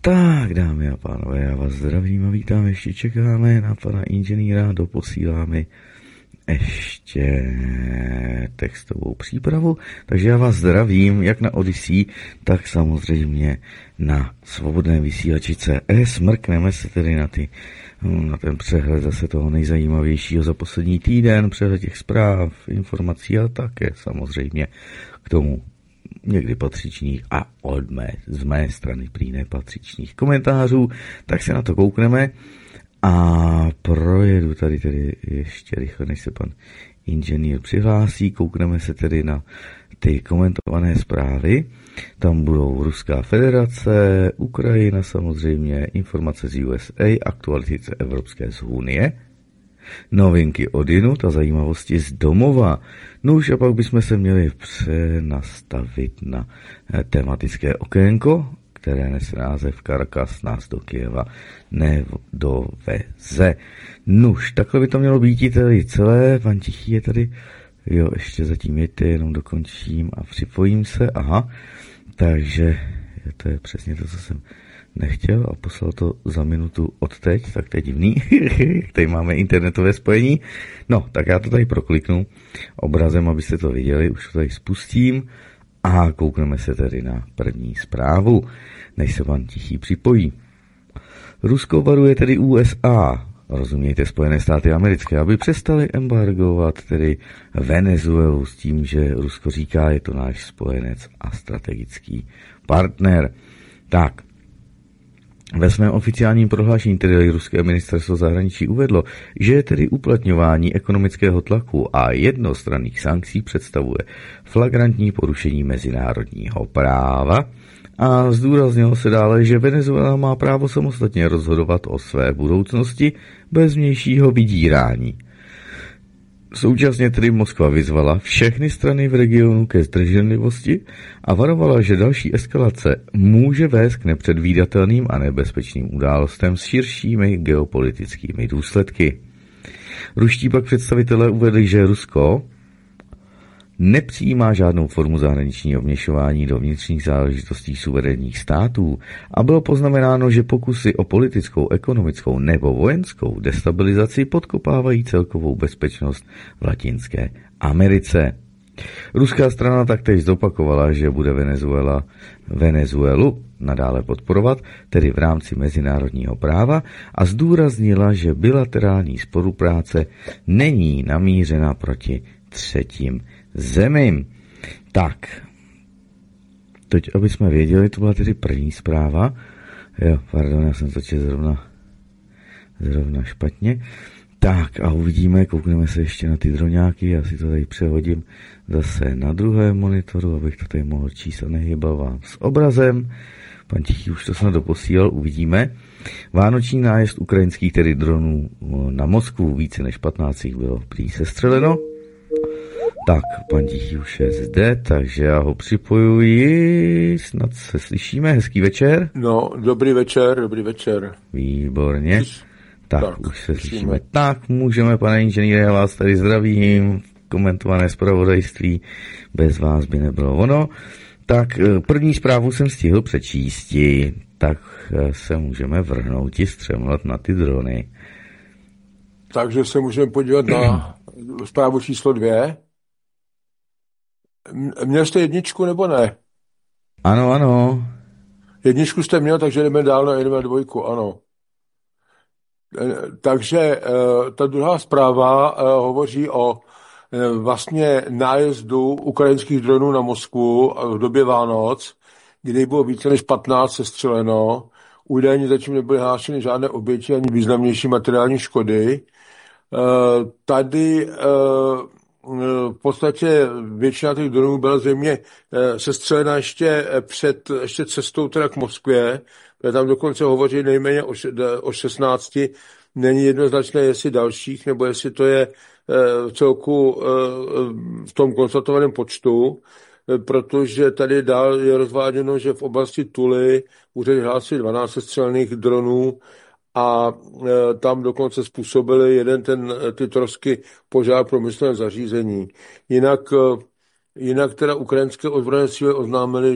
Tak, dámy a pánové, já vás zdravím a vítám, ještě čekáme na pana inženýra, doposíláme ještě textovou přípravu, takže já vás zdravím, jak na Odyssey, tak samozřejmě na svobodné vysílači CS. Mrkneme se tedy na ten přehled zase toho nejzajímavějšího za poslední týden, přehled těch zpráv, informací a také samozřejmě k tomu někdy patřičných a z mé strany prý nepatřičných komentářů, tak se na to koukneme a projedu tady tedy ještě rychle, než se pan inženýr přihlásí. Koukneme se tedy na ty komentované zprávy. Tam budou Ruská federace, Ukrajina samozřejmě, informace z USA, aktuality Evropské unie, novinky od jinut a zajímavosti z domova. No už a pak bychom se měli přenastavit na tematické okénko, které nese název Caracas nás do Kyjeva nedoveze. Nuž, takhle by to mělo být tady celé. Pan Tichý je tady. Jo, ještě zatím jeďte, jenom dokončím a připojím se. Aha, takže to je přesně to, co jsem nechtěl a poslal to za minutu od teď, tak to je divný. Tady máme internetové spojení. No, tak já to tady prokliknu obrazem, abyste to viděli. Už to tady spustím a koukneme se tedy na první zprávu, než se pan Tichý připojí. Rusko varuje tedy USA, rozumějte Spojené státy americké, aby přestali embargovat tedy Venezuelu s tím, že Rusko říká, je to náš spojenec a strategický partner. Tak, ve svém oficiálním prohlášení tedy ruské ministerstvo zahraničí uvedlo, že tedy uplatňování ekonomického tlaku a jednostranných sankcí představuje flagrantní porušení mezinárodního práva a zdůraznilo se dále, že Venezuela má právo samostatně rozhodovat o své budoucnosti bez vnějšího vydírání. Současně tedy Moskva vyzvala všechny strany v regionu ke zdrženlivosti a varovala, že další eskalace může vést k nepředvídatelným a nebezpečným událostem s širšími geopolitickými důsledky. Ruští pak představitelé uvedli, že Rusko nepřijímá žádnou formu zahraničního vměšování do vnitřních záležitostí suverénních států a bylo poznamenáno, že pokusy o politickou, ekonomickou nebo vojenskou destabilizaci podkopávají celkovou bezpečnost v Latinské Americe. Ruská strana taktéž zopakovala, že bude Venezuelu nadále podporovat, tedy v rámci mezinárodního práva, a zdůraznila, že bilaterální spolupráce není namířena proti třetím zemím. Tak, teď, aby jsme věděli, to byla tedy první zpráva. Jo, pardon, já jsem to četl zrovna špatně. Tak a uvidíme, koukneme se ještě na ty droňáky, já si to tady přehodím zase na druhém monitoru, abych to tady mohl číst a nehybal vám s obrazem. Pan Tichý už to snad doposílal, uvidíme. Vánoční nájezd ukrajinských tedy dronů na Moskvu, více než 15 bylo prý sestřeleno. Tak, pan Tichý už je zde, takže já ho připojuji, snad se slyšíme, hezký večer. No, dobrý večer. Výborně, tak už se slyšíme. Tak, můžeme, pane inženýre, já vás tady zdravím, komentované zpravodajství, bez vás by nebylo ono. Tak, první zprávu jsem stihl přečíst, tak se můžeme vrhnout i střemlat na ty drony. Takže se můžeme podívat na zprávu číslo 2. Měl jste jedničku, nebo ne? Ano. Jedničku jste měl, takže jdeme dál na 2, ano. Takže ta druhá zpráva hovoří o vlastně nájezdu ukrajinských dronů na Moskvu v době Vánoc, kdy bylo více než 15 sestřeleno. Údajně zatím nebyly hlášeny žádné oběti ani významnější materiální škody. Tady v podstatě většina těch dronů byla zřejmě sestřelena ještě před cestou teda k Moskvě, kde tam dokonce hovoří nejméně o 16, není jednoznačné, jestli dalších, nebo jestli to je v celku v tom konstatovaném počtu, protože tady dál je rozváděno, že v oblasti Tuly úřady hlásí 12 sestřelených dronů a tam dokonce způsobili ty trosky požár průmyslovém zařízení. Jinak teda ukrajinské ozbrojené síly oznámily,